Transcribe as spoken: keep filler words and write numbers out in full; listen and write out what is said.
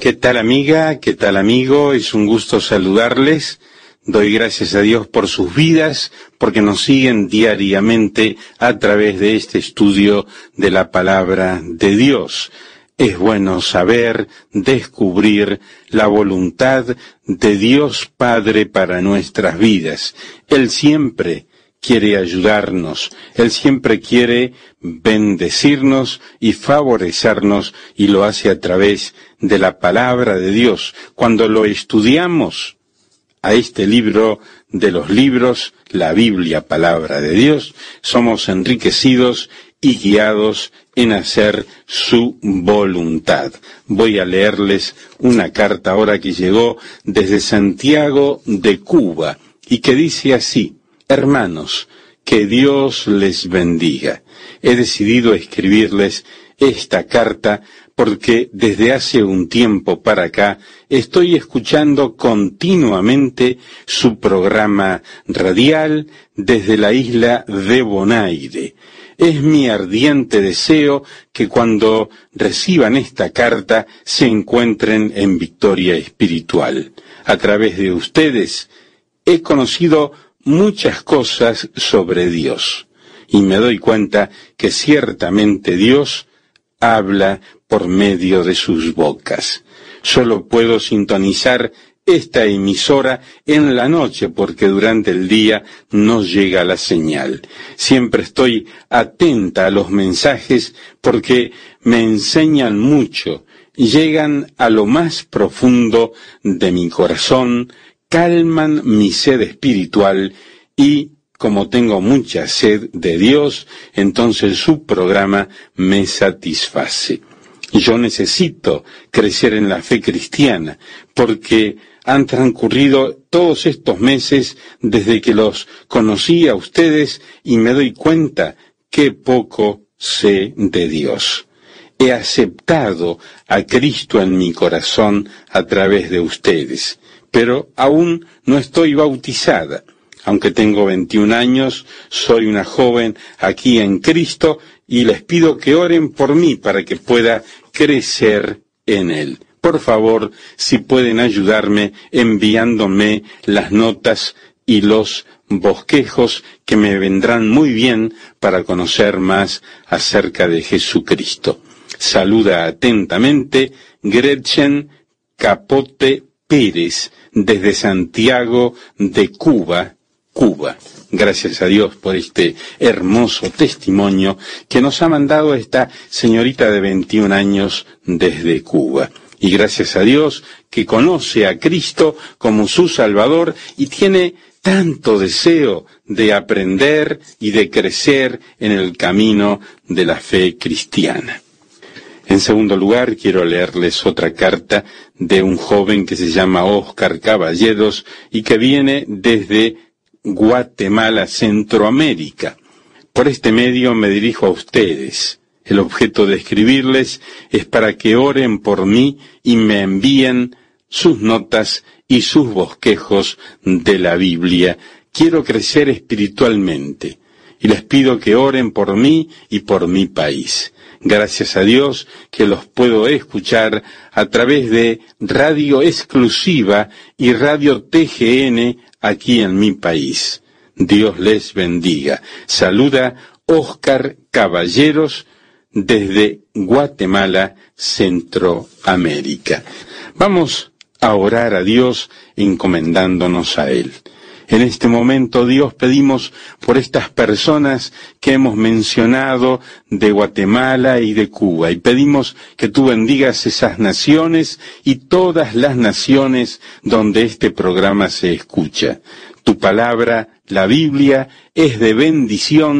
¿Qué tal, amiga? ¿Qué tal, amigo? Es un gusto saludarles. Doy gracias a Dios por sus vidas, porque nos siguen diariamente a través de este estudio de la palabra de Dios. Es bueno saber, descubrir la voluntad de Dios Padre para nuestras vidas. Él siempre quiere ayudarnos, Él siempre quiere bendecirnos y favorecernos, y lo hace a través de la palabra de Dios. Cuando lo estudiamos, a este libro de los libros, la Biblia, palabra de Dios, somos enriquecidos y guiados en hacer su voluntad. Voy a leerles una carta ahora que llegó desde Santiago de Cuba y que dice así: hermanos, que Dios les bendiga. He decidido escribirles esta carta porque desde hace un tiempo para acá estoy escuchando continuamente su programa radial desde la isla de Bonaire. Es mi ardiente deseo que cuando reciban esta carta se encuentren en victoria espiritual. A través de ustedes he conocido muchas cosas sobre Dios y me doy cuenta que ciertamente Dios habla por medio de sus bocas. Solo puedo sintonizar esta emisora en la noche porque durante el día no llega la señal. Siempre estoy atenta a los mensajes porque me enseñan mucho, llegan a lo más profundo de mi corazón, calman mi sed espiritual y, como tengo mucha sed de Dios, entonces su programa me satisface. Yo necesito crecer en la fe cristiana, porque han transcurrido todos estos meses desde que los conocí a ustedes y me doy cuenta que poco sé de Dios. He aceptado a Cristo en mi corazón a través de ustedes, pero aún no estoy bautizada. Aunque tengo veintiún años, soy una joven aquí en Cristo y les pido que oren por mí para que pueda crecer en Él. Por favor, si pueden ayudarme enviándome las notas y los bosquejos que me vendrán muy bien para conocer más acerca de Jesucristo. Saluda atentamente Gretchen Capote Pérez desde Santiago de Cuba, Cuba. Gracias a Dios por este hermoso testimonio que nos ha mandado esta señorita de veintiún años desde Cuba. Y gracias a Dios que conoce a Cristo como su Salvador y tiene tanto deseo de aprender y de crecer en el camino de la fe cristiana. En segundo lugar, quiero leerles otra carta de un joven que se llama Óscar Caballeros y que viene desde Guatemala, Centroamérica. Por este medio me dirijo a ustedes. El objeto de escribirles es para que oren por mí y me envíen sus notas y sus bosquejos de la Biblia. Quiero crecer espiritualmente y les pido que oren por mí y por mi país. Gracias a Dios que los puedo escuchar a través de Radio Exclusiva y Radio T G N aquí en mi país. Dios les bendiga. Saluda Óscar Caballeros desde Guatemala, Centroamérica. Vamos a orar a Dios encomendándonos a Él. En este momento, Dios, pedimos por estas personas que hemos mencionado de Guatemala y de Cuba, y pedimos que tú bendigas esas naciones y todas las naciones donde este programa se escucha. Tu palabra, la Biblia, es de bendición